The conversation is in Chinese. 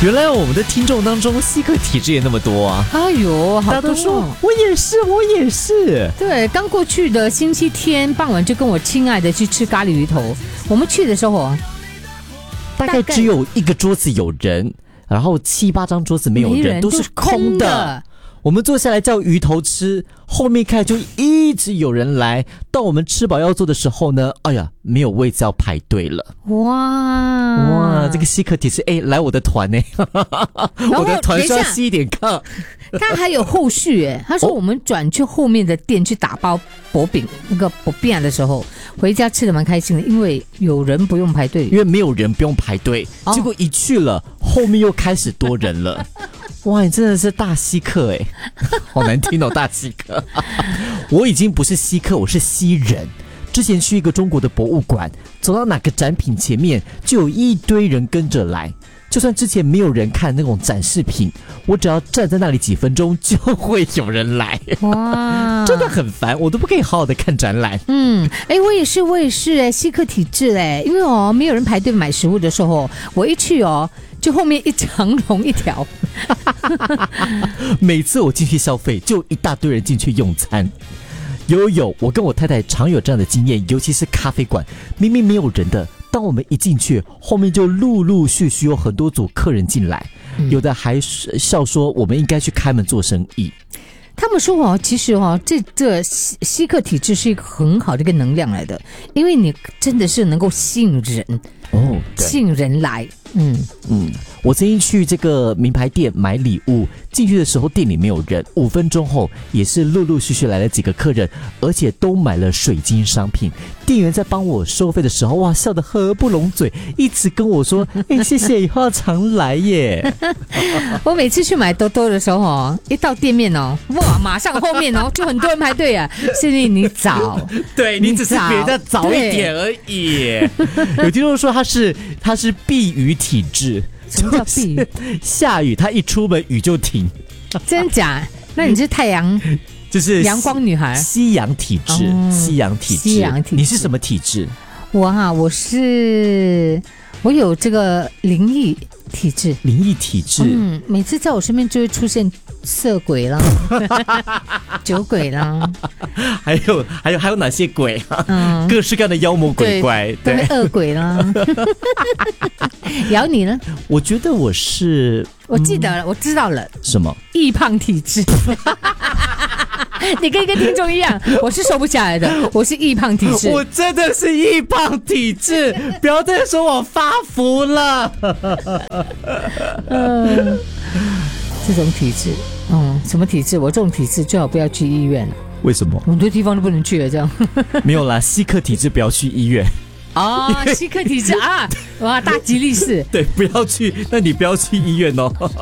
原来我们的听众当中稀客体质也那么多啊！ 哎呦，好多大家都说我也是，我也是。 对，刚过去的星期天傍晚就跟我亲爱的去吃咖喱鱼头。我们去的时候大概只有一个桌子有人，然后7、8张桌子没有人，都是空的。我们坐下来叫鱼头吃，后面看就一直有人来。到我们吃饱要做的时候呢，哎呀，没有位子要排队了。哇，这个稀客体质，来我的团呢？我的团是要稀一点客。 他还有后续他说我们转去后面的店去打包薄饼，那个薄饼的时候，回家吃的蛮开心的，因为有人不用排队， 因为没有人不用排队。结果一去了，后面又开始多人了。哇，你真的是大稀客好难听哦，大稀客。我已经不是稀客，我是稀人。之前去一个中国的博物馆，走到哪个展品前面，就有一堆人跟着来。就算之前没有人看那种展示品，我只要站在那里几分钟，就会有人来。哇，真的很烦，我都不可以好好的看展览。 我也是稀客体质因为没有人排队买食物的时候，我一去就后面一长龙一条。 每次我进去消费，就一大堆人进去用餐。有，我跟我太太常有这样的经验，尤其是咖啡馆，明明没有人的，当我们一进去，后面就陆陆续续有很多组客人进来，有的还笑说我们应该去开门做生意。 他们说其实这稀客体质是一个很好的一个能量来的，因为你真的是能够吸引人吸引人来。我曾经去这个名牌店买礼物，进去的时候店里没有人，5分钟后也是陆陆续续来了几个客人，而且都买了水晶商品。店员在帮我收费的时候，哇，笑得合不拢嘴，一直跟我说谢谢，以后要常来耶。 我每次去买多多的时候一到店面哇，马上后面就很多人排队是因为你早。 对，你只是比人家早一点而已。有听众说他是避雨体质。 什么叫避雨？ 下雨他一出门雨就停。 真假？那你是太阳就是阳光女孩， 西洋体质。西洋体质，你是什么体质？ 我有这个灵异体质。 灵异体质， 每次在我身边就会出现色鬼啦、酒鬼啦， 还有哪些鬼各式各样的妖魔鬼怪， 对，恶鬼啦。咬你呢？ 我觉得我是， 我记得了，我知道了， 什么？ 易胖体质。你跟一个听众一样，我是瘦不下来的，我是易胖体质。 我真的是易胖体质，不要再说我发福了。 这种体质，什么体质？我这种体质最好不要去医院了。 为什么？ 很多地方都不能去了，这样。 没有啦，稀客体质不要去医院。 稀客体质哇，大吉利是。 对，不要去，那你不要去医院